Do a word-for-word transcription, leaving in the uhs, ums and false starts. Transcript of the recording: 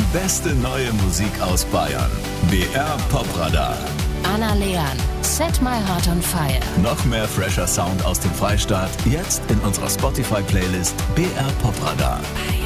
beste neue Musik aus Bayern. B R Popradar. Anna Leon, Set My Heart on Fire. Noch mehr fresher Sound aus dem Freistaat, jetzt in unserer Spotify-Playlist B R Popradar.